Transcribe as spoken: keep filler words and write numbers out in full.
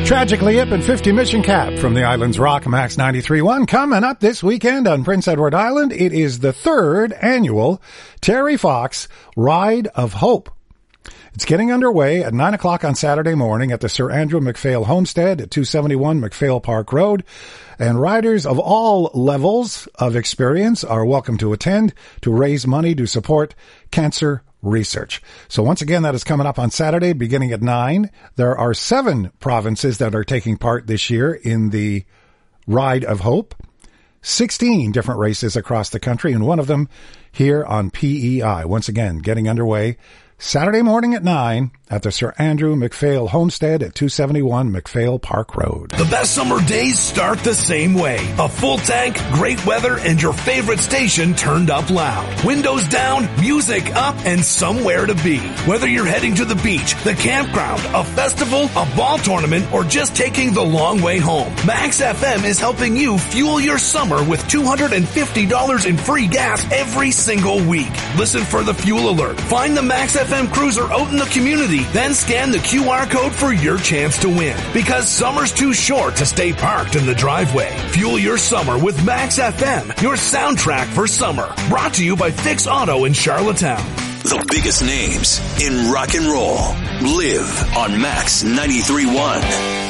Tragically Hip and fifty Mission Cap from the Islands Rock, Max ninety-three point one. Coming up this weekend on Prince Edward Island, it is the third annual Terry Fox Ride of Hope. It's getting underway at nine o'clock on Saturday morning at the Sir Andrew MacPhail Homestead at two seventy-one MacPhail Park Road. And riders of all levels of experience are welcome to attend to raise money to support cancer research. So once again, that is coming up on Saturday beginning at nine. There are seven provinces that are taking part this year in the Ride of Hope. sixteen different races across the country, and one of them here on P E I. Once again, getting underway Saturday morning at nine at the Sir Andrew MacPhail Homestead at two seventy-one MacPhail Park Road. The best summer days start the same way. A full tank, great weather, and your favorite station turned up loud. Windows down, music up, and somewhere to be. Whether you're heading to the beach, the campground, a festival, a ball tournament, or just taking the long way home, Max F M is helping you fuel your summer with two hundred fifty dollars in free gas every single week. Listen for the fuel alert. Find the Max F M cruiser out in the community. Then scan the Q R code for your chance to win. Because summer's too short to stay parked in the driveway. Fuel your summer with Max F M, your soundtrack for summer. Brought to you by Fix Auto in Charlottetown. The biggest names in rock and roll live on Max ninety-three point one.